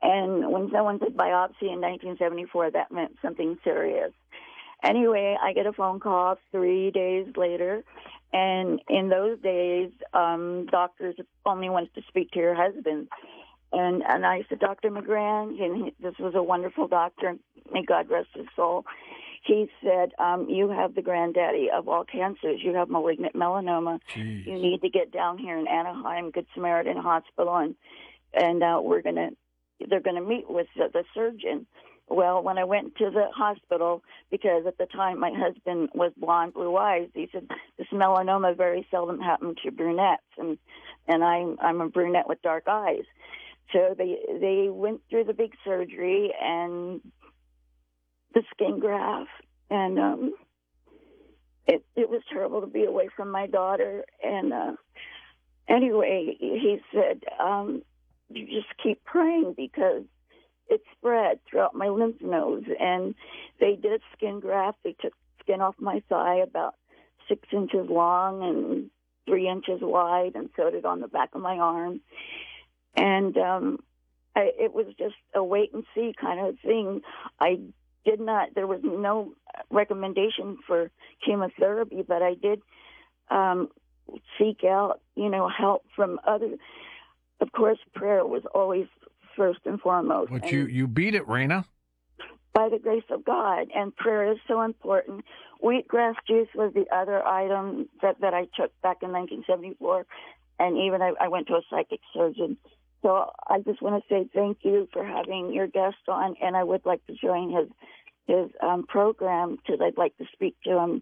And when someone said biopsy in 1974, that meant something serious. Anyway, I get a phone call 3 days later, and in those days, doctors only wanted to speak to your husband. And I said, Dr. McGran, and this was a wonderful doctor, may God rest his soul. He said, you have the granddaddy of all cancers. You have malignant melanoma. Jeez. You need to get down here in Anaheim, Good Samaritan Hospital, and they're going to meet with the surgeon. Well, when I went to the hospital, because at the time my husband was blonde, blue eyes, he said this melanoma very seldom happened to brunettes, and I'm a brunette with dark eyes. So they went through the big surgery and the skin graft, and it was terrible to be away from my daughter. And anyway, he said, you just keep praying because it spread throughout my lymph nodes. And they did skin graft. They took skin off my thigh about 6 inches long and 3 inches wide, and sewed it on the back of my arm. And it was just a wait and see kind of thing. There was no recommendation for chemotherapy, but I did seek out, help from others. Of course, prayer was always first and foremost. But you beat it, Raina. By the grace of God, and prayer is so important. Wheatgrass juice was the other item that I took back in 1974, and even I went to a psychic surgeon. So I just want to say thank you for having your guest on, and I would like to join his program because I'd like to speak to him,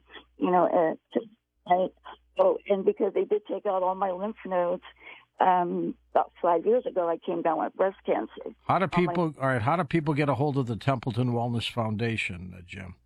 and because they did take out all my lymph nodes. About 5 years ago, I came down with breast cancer. How do people get a hold of the Templeton Wellness Foundation, Jim?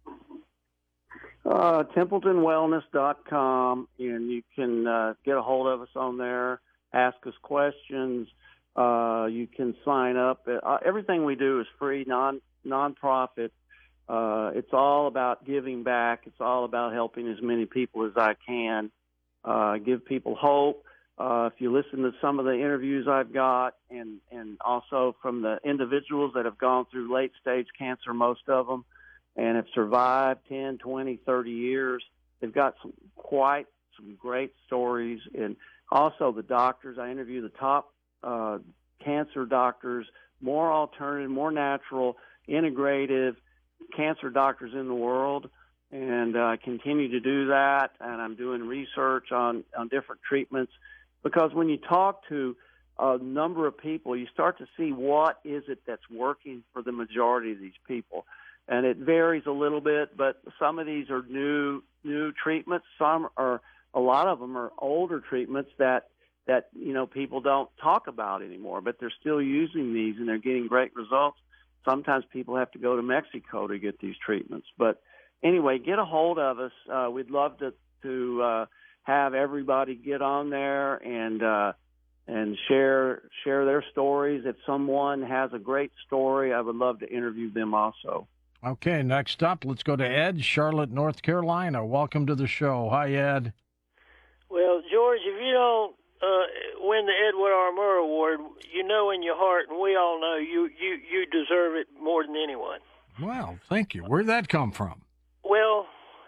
TempletonWellness.com, and you can get a hold of us on there, ask us questions. You can sign up. Everything we do is free, non-profit. It's all about giving back. It's all about helping as many people as I can, give people hope. If you listen to some of the interviews I've got, and also from the individuals that have gone through late-stage cancer, most of them, and have survived 10, 20, 30 years, they've got some great stories. And also the doctors. I interview the top cancer doctors, more alternative, more natural, integrative cancer doctors in the world. And I continue to do that, and I'm doing research on different treatments. Because when you talk to a number of people, you start to see what is it that's working for the majority of these people. And it varies a little bit, but some of these are new treatments. A lot of them are older treatments that people don't talk about anymore, but they're still using these and they're getting great results. Sometimes people have to go to Mexico to get these treatments. But anyway, get a hold of us. We'd love to have everybody get on there and share their stories. If someone has a great story, I would love to interview them also. Okay, next up, let's go to Ed, Charlotte, North Carolina. Welcome to the show. Hi, Ed. Well, George, if you don't win the Edward R. Murrow Award, you know in your heart, and we all know you deserve it more than anyone. Well, thank you. Where'd that come from? Well,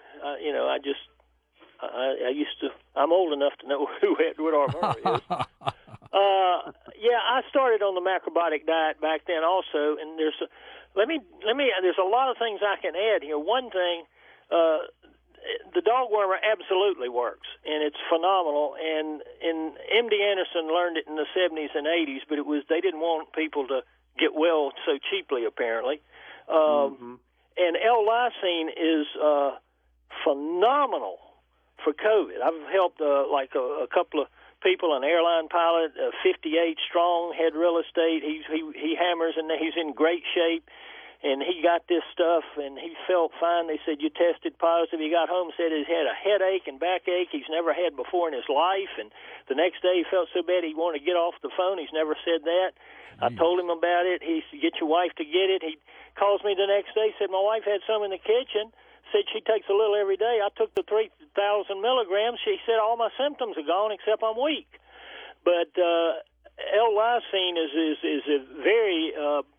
I'm old enough to know who Edward R. Murrow is. I started on the macrobiotic diet back then also, and there's a lot of things I can add here. One thing, the dog wormer absolutely works, and it's phenomenal. And MD Anderson learned it in the 70s and 80s, but they didn't want people to get well so cheaply, apparently. And L-lysine is phenomenal for COVID. I've helped a couple of people, an airline pilot, 58 strong, had real estate. He hammers, and he's in great shape. And he got this stuff, and he felt fine. They said, you tested positive. He got home, said he had a headache and backache he's never had before in his life. And the next day he felt so bad he wanted to get off the phone. He's never said that. I told him about it. He said, get your wife to get it. He calls me the next day, said, my wife had some in the kitchen. Said she takes a little every day. I took the 3,000 milligrams. She said all my symptoms are gone except I'm weak. But L-lysine is a very